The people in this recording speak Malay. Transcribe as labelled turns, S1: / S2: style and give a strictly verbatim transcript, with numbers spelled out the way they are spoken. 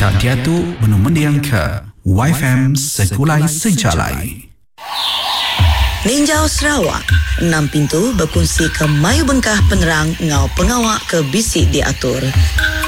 S1: Tak tiatu menumendiang ke Y F M Sekulai Sejalai.
S2: Ninjau Sarawak, enam pintu berkongsi ke Mayu Bengkah penerang ngau pengawak ke bisik diatur.